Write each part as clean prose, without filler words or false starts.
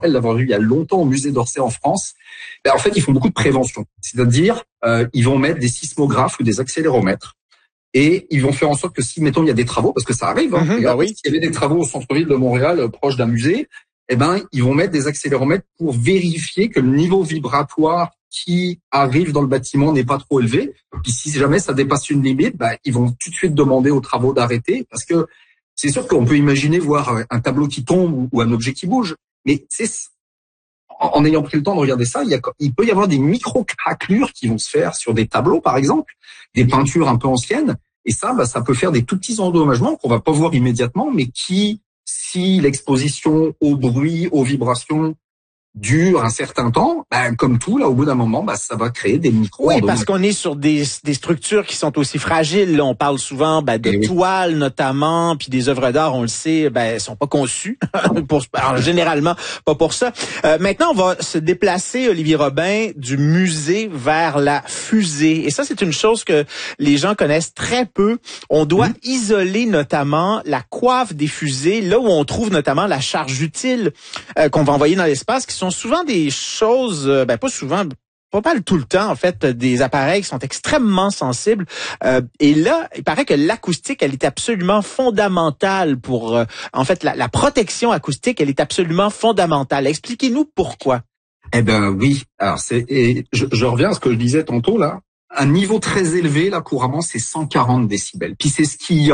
l'avoir vu il y a longtemps au musée d'Orsay en France. En fait, ils font beaucoup de prévention. C'est-à-dire, ils vont mettre des sismographes ou des accéléromètres et ils vont faire en sorte que si, mettons, il y a des travaux, parce que ça arrive, Oui. s'il y avait des travaux au centre-ville de Montréal, proche d'un musée, ils vont mettre des accéléromètres pour vérifier que le niveau vibratoire qui arrive dans le bâtiment n'est pas trop élevé. Puis si jamais ça dépasse une limite, ils vont tout de suite demander aux travaux d'arrêter, parce que c'est sûr qu'on peut imaginer voir un tableau qui tombe ou un objet qui bouge, mais en ayant pris le temps de regarder ça, il peut y avoir des micro-craquelures qui vont se faire sur des tableaux, par exemple, des peintures un peu anciennes, et ça peut faire des tout petits endommagements qu'on va pas voir immédiatement, mais qui, si l'exposition au bruit, aux vibrations dure un certain temps, comme tout, là, au bout d'un moment, ça va créer des micros. Oui, parce qu'on est sur des structures qui sont aussi fragiles. Là, on parle souvent de toiles notamment, puis des œuvres d'art, on le sait, sont pas conçues généralement pas pour ça. Maintenant, on va se déplacer, Olivier Robin, du musée vers la fusée. Et ça, c'est une chose que les gens connaissent très peu. On doit isoler notamment la coiffe des fusées, là où on trouve notamment la charge utile qu'on va envoyer dans l'espace, qui sont souvent des choses, pas souvent, pas mal tout le temps, en fait, des appareils qui sont extrêmement sensibles. Et là, il paraît que l'acoustique, elle est absolument fondamentale pour, en fait, la protection acoustique, elle est absolument fondamentale. Expliquez-nous pourquoi. Oui. Alors, je reviens à ce que je disais tantôt, là. Un niveau très élevé, là, couramment, c'est 140 décibels. Puis c'est ce qu'il y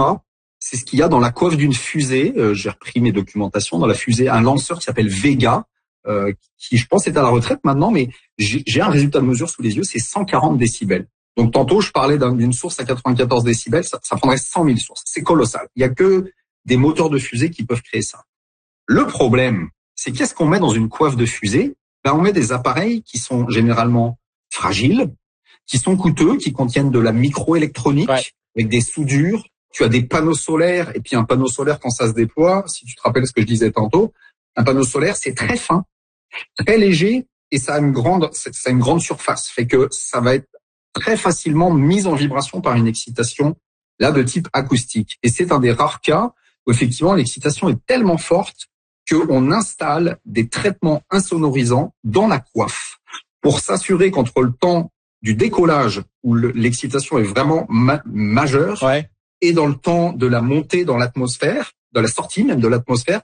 a dans la coiffe d'une fusée. J'ai repris mes documentations dans la fusée, un lanceur qui s'appelle Vega, qui, je pense, est à la retraite maintenant, mais j'ai un résultat de mesure sous les yeux, c'est 140 décibels. Donc, tantôt, je parlais d'une source à 94 décibels, ça prendrait 100 000 sources. C'est colossal. Il y a que des moteurs de fusée qui peuvent créer ça. Le problème, c'est qu'est-ce qu'on met dans une coiffe de fusée? On met des appareils qui sont généralement fragiles, qui sont coûteux, qui contiennent de la microélectronique, avec des soudures. Tu as des panneaux solaires, et puis un panneau solaire, quand ça se déploie, si tu te rappelles ce que je disais tantôt, un panneau solaire, c'est très fin, très léger, et ça a une grande surface, fait que ça va être très facilement mis en vibration par une excitation, là, de type acoustique. Et c'est un des rares cas où, effectivement, l'excitation est tellement forte qu'on installe des traitements insonorisants dans la coiffe pour s'assurer qu'entre le temps du décollage, où l'excitation est vraiment majeure, et dans le temps de la montée dans l'atmosphère, de la sortie même de l'atmosphère,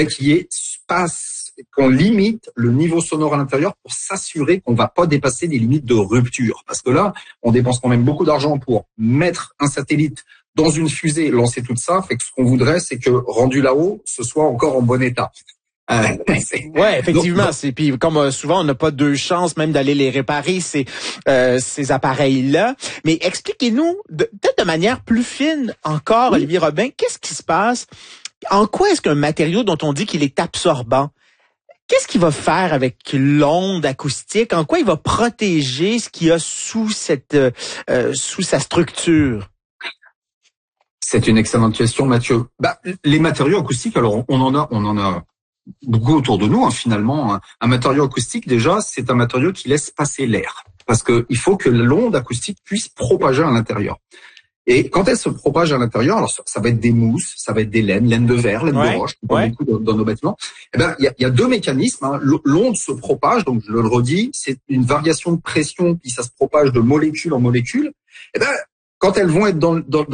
qu'on limite le niveau sonore à l'intérieur pour s'assurer qu'on va pas dépasser des limites de rupture. Parce que là, on dépense quand même beaucoup d'argent pour mettre un satellite dans une fusée, lancer tout ça. Fait que ce qu'on voudrait, c'est que rendu là-haut, ce soit encore en bon état. Effectivement. Puis comme souvent, on n'a pas deux chances même d'aller les réparer, ces appareils-là. Mais expliquez-nous, peut-être de manière plus fine encore, Olivier Robin, qu'est-ce qui se passe? En quoi est-ce qu'un matériau dont on dit qu'il est absorbant, qu'est-ce qu'il va faire avec l'onde acoustique? En quoi il va protéger ce qu'il y a sous sa structure? C'est une excellente question, Mathieu. Les matériaux acoustiques, alors on en a beaucoup autour de nous, finalement. Un matériau acoustique, déjà, c'est un matériau qui laisse passer l'air. Parce que il faut que l'onde acoustique puisse propager à l'intérieur. Et quand elle se propage à l'intérieur, alors ça va être des mousses, ça va être des laines de verre, laines de roche, beaucoup dans nos bâtiments. Il y a deux mécanismes. L'onde se propage, donc je le redis, c'est une variation de pression, puis ça se propage de molécule en molécule. Quand elles vont être dans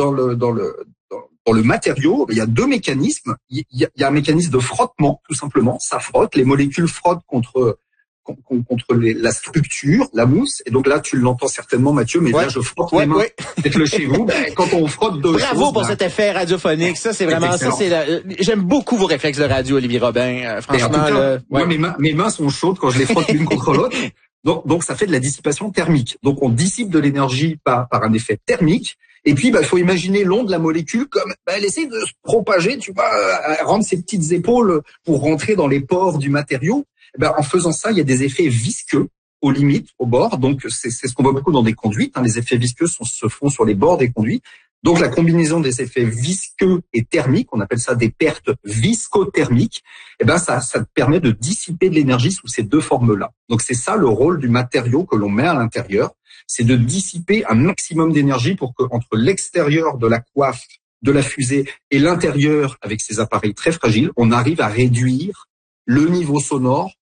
le matériau, il y a deux mécanismes. Il y a un mécanisme de frottement, tout simplement. Ça frotte, les molécules frottent contre la structure, la mousse. Et donc là, tu l'entends certainement, Mathieu, mais là, je frotte les mains. Faites-le chez vous. Quand on frotte deux choses. Bravo pour cet effet radiophonique. Ça, c'est vraiment ça. J'aime beaucoup vos réflexes de radio, Olivier Robin. Franchement, moi, mes mains sont chaudes quand je les frotte l'une contre l'autre. Donc, ça fait de la dissipation thermique. Donc, on dissipe de l'énergie par un effet thermique. Et puis, il faut imaginer l'onde de la molécule comme, elle essaie de se propager, tu vois, rendre ses petites épaules pour rentrer dans les pores du matériau. En faisant ça, il y a des effets visqueux aux limites, au bord. Donc, c'est ce qu'on voit beaucoup dans des conduites. Les effets visqueux se font sur les bords des conduits. Donc, la combinaison des effets visqueux et thermiques, on appelle ça des pertes viscothermiques, ça te permet de dissiper de l'énergie sous ces deux formes-là. Donc, c'est ça le rôle du matériau que l'on met à l'intérieur. C'est de dissiper un maximum d'énergie pour que, entre l'extérieur de la coiffe, de la fusée et l'intérieur, avec ces appareils très fragiles, on arrive à réduire le niveau sonore